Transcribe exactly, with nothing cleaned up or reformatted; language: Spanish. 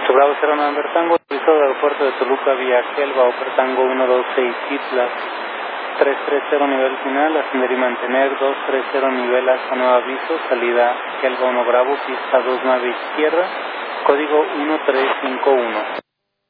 Bravo cero nueve Bertango, aviso del aeropuerto de Toluca vía Gelba, Opertango uno dos seis Kitla, tres tres cero nivel final, ascender y mantener, dos tres cero nivel hasta nuevo aviso, salida Gelba uno Bravo, pista dos nueve izquierda, código uno tres cinco uno.